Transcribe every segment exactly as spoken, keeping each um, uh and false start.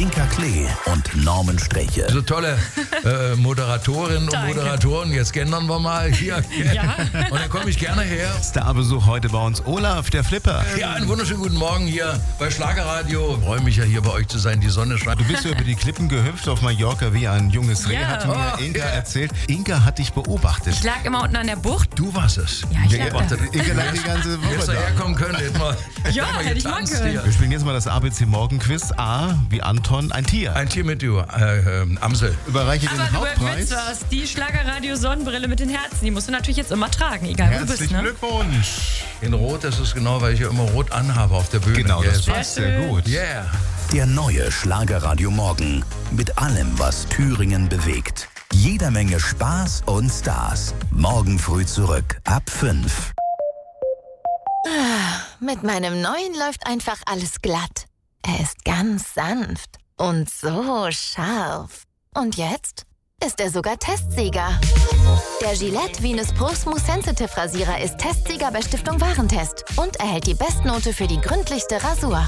Inka Klee und Norman Streche. So tolle äh, Moderatorinnen und Moderatoren. Jetzt gendern wir mal hier. Ja. Und dann komme ich gerne her. Starbesuch heute bei uns. Olaf, der Flipper. Ja, einen wunderschönen guten Morgen hier bei Schlagerradio. Ich freue mich ja hier bei euch zu sein. Die Sonne scheint. Du bist ja über die Klippen gehüpft auf Mallorca wie ein junges Reh, Ja. hat mir Oh, Inka ja. erzählt. Inka hat dich beobachtet. Ich lag immer unten an der Bucht. Du warst es. Ja, ich Ja, lag da. Inka lag die ganze Woche Hättest du da. herkommen können, hätten wir, Ja, hätten wir hätte ich machen getanzt können. hier. Wir spielen jetzt mal das A B C Morgen-Quiz. A wie Anton, ein Tier. Ein Tier mit du, äh, äh, Amsel. Überreiche den Aber du Hauptpreis. willst was? Die Schlagerradio-Sonnenbrille mit den Herzen, die musst du natürlich jetzt immer tragen, egal wo du bist, Herzlichen ne? Glückwunsch. In Rot, das ist genau, weil ich ja immer Rot anhabe auf der Bühne. Genau, das Yes. passt sehr gut. Yeah. Der neue Schlagerradio Morgen. Mit allem, was Thüringen bewegt. Jeder Menge Spaß und Stars. Morgen früh zurück ab fünf. Mit meinem neuen läuft einfach alles glatt. Er ist ganz sanft und so scharf. Und jetzt ist er sogar Testsieger. Der Gillette Venus Pro Smooth Sensitive Rasierer ist Testsieger bei Stiftung Warentest und erhält die Bestnote für die gründlichste Rasur.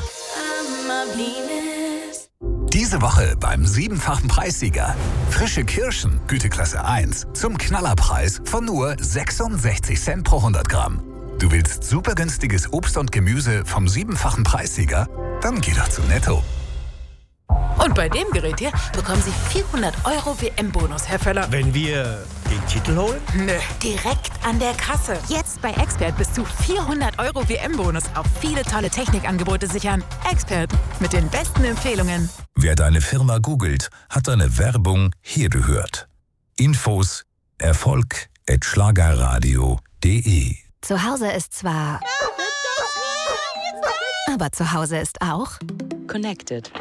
Diese Woche beim siebenfachen Preissieger. Frische Kirschen, Güteklasse eins, zum Knallerpreis von nur sechsundsechzig Cent pro hundert Gramm. Du willst super günstiges Obst und Gemüse vom siebenfachen Preissieger? Dann geh doch zu Netto. Und bei dem Gerät hier bekommen Sie vierhundert Euro W M-Bonus, Herr Völler. Wenn wir den Titel holen? Nö, direkt an der Kasse. Jetzt bei Expert bis zu vierhundert Euro W M-Bonus auf viele tolle Technikangebote sichern. Expert mit den besten Empfehlungen. Wer deine Firma googelt, hat deine Werbung hier gehört. Infos Erfolg at schlagerradio punkt de. Zu Hause ist zwar... Aber zu Hause ist auch... Connected.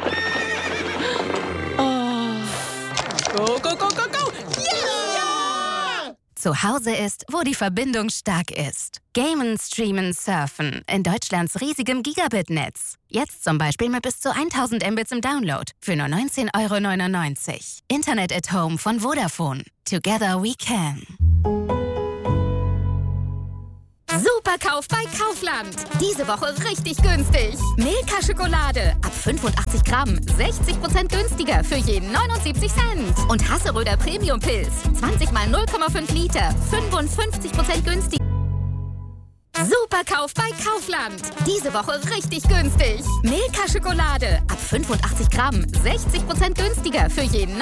Oh. Go, go, go, go, go! Yeah! Zu Hause ist, wo die Verbindung stark ist. Gamen, streamen, surfen. In Deutschlands riesigem Gigabit-Netz. Jetzt zum Beispiel mit bis zu tausend Mbits im Download. Für nur neunzehn Euro neunundneunzig. Internet at Home von Vodafone. Together we can. Superkauf bei Kaufland. Diese Woche richtig günstig. Milka-Schokolade ab fünfundachtzig Gramm. sechzig Prozent günstiger für jeden neunundsiebzig Cent. Und Hasseröder Premium-Pilz. zwanzig mal null Komma fünf Liter. fünfundfünfzig Prozent günstiger. Superkauf bei Kaufland. Diese Woche richtig günstig. Milka-Schokolade ab fünfundachtzig Gramm. sechzig Prozent günstiger für jeden